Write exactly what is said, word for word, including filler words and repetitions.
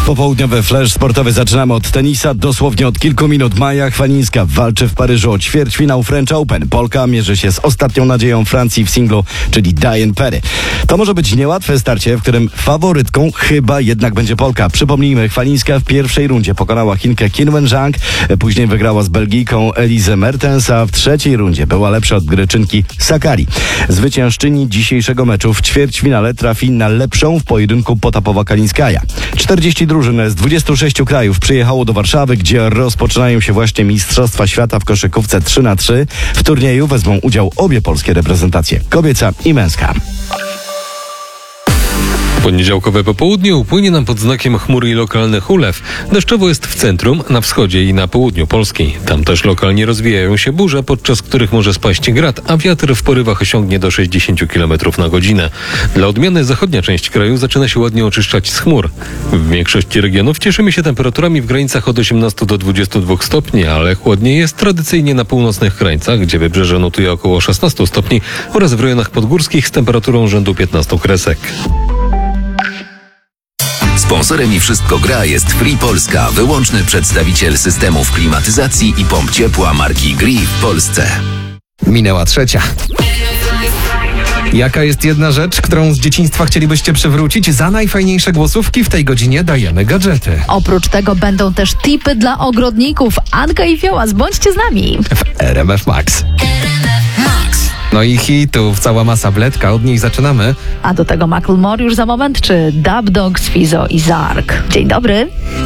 Popołudniowy flash sportowy zaczynamy od tenisa. Dosłownie od kilku minut Maja Chwalińska walczy w Paryżu o ćwierćfinał French Open. Polka mierzy się z ostatnią nadzieją Francji w singlu, czyli Diane Perry. To może być niełatwe starcie, w którym faworytką chyba jednak będzie Polka. Przypomnijmy, Chwalińska w pierwszej rundzie pokonała Chinkę Qin Wenjuang, później wygrała z Belgijką Elise Mertens, a w trzeciej rundzie była lepsza od Greczynki Sakkari. Zwyciężczyni dzisiejszego meczu w ćwierćfinale trafi na lepszą w pojedynku Potapowa-Kalińskaja. czterdzieści drużyn z dwudziestu sześciu krajów przyjechało do Warszawy, gdzie rozpoczynają się właśnie Mistrzostwa Świata w koszykówce trzy na trzy. W turnieju wezmą udział obie polskie reprezentacje, kobieca i męska. Poniedziałkowe popołudnie upłynie nam pod znakiem chmur i lokalnych ulew. Deszczowo jest w centrum, na wschodzie i na południu Polski. Tam też lokalnie rozwijają się burze, podczas których może spaść grad, a wiatr w porywach osiągnie do sześćdziesięciu kilometrów na godzinę. Dla odmiany zachodnia część kraju zaczyna się ładnie oczyszczać z chmur. W większości regionów cieszymy się temperaturami w granicach od osiemnastu do dwudziestu dwóch stopni, ale chłodniej jest tradycyjnie na północnych krańcach, gdzie wybrzeże notuje około szesnastu stopni oraz w rejonach podgórskich z temperaturą rzędu piętnastu kresek. Sponsorem i Wszystko Gra jest Free Polska, wyłączny przedstawiciel systemów klimatyzacji i pomp ciepła marki Gree w Polsce. Minęła trzecia. Jaka jest jedna rzecz, którą z dzieciństwa chcielibyście przywrócić? Za najfajniejsze głosówki w tej godzinie dajemy gadżety. Oprócz tego będą też tipy dla ogrodników. Anka i Fiołas, bądźcie z nami. W R M F Max. No i hitów, cała masa bledka, od niej zaczynamy. A do tego Macklemore już za moment, czy Dub Dogs, Fizo i Zark. Dzień dobry.